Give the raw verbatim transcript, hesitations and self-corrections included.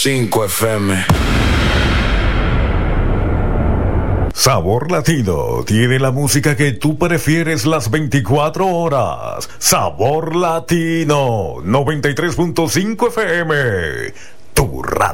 cinco F M. Sabor Latino tiene la música que tú prefieres las veinticuatro horas. Sabor Latino noventa y tres punto cinco F M. Tu radio.